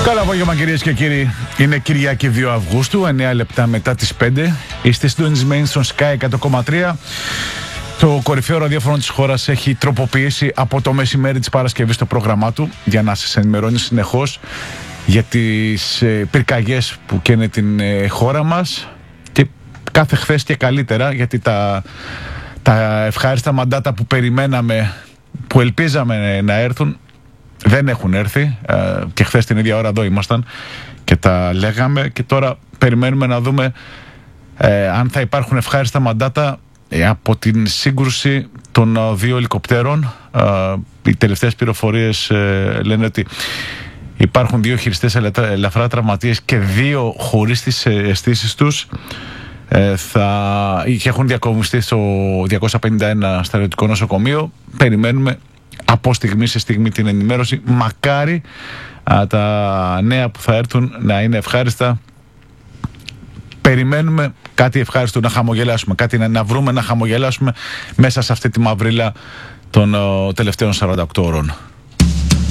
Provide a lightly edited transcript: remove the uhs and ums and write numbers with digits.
Καλό απόγευμα, κυρίες και κύριοι. Είναι Κυριακή 2 Αυγούστου, 9 λεπτά μετά τις 5. Είστε συντονισμένοι στον Sky 100,3. Το κορυφαίο ραδιόφωνο της χώρας έχει τροποποιήσει από το μεσημέρι της Παρασκευής το πρόγραμμά του για να σας ενημερώνει συνεχώς για τις πυρκαγιές που καίνε την χώρα μας, και κάθε χθες και καλύτερα, γιατί τα ευχάριστα μαντάτα που περιμέναμε, που ελπίζαμε να έρθουν, δεν έχουν έρθει. Και χθες την ίδια ώρα εδώ ήμασταν και τα λέγαμε, και τώρα περιμένουμε να δούμε αν θα υπάρχουν ευχάριστα μαντάτα από την σύγκρουση των δύο ελικοπτέρων. Οι τελευταίες πληροφορίες λένε ότι υπάρχουν δύο χειριστές ελαφρά τραυματίες και δύο χωρίς τις αισθήσεις τους. Και έχουν διακομιστεί στο 251 στρατιωτικό νοσοκομείο. Περιμένουμε από στιγμή σε στιγμή την ενημέρωση. Μακάρι τα νέα που θα έρθουν να είναι ευχάριστα. Περιμένουμε κάτι ευχάριστο να χαμογελάσουμε, κάτι να βρούμε να χαμογελάσουμε μέσα σε αυτή τη μαυρίλα των τελευταίων 48 ώρων.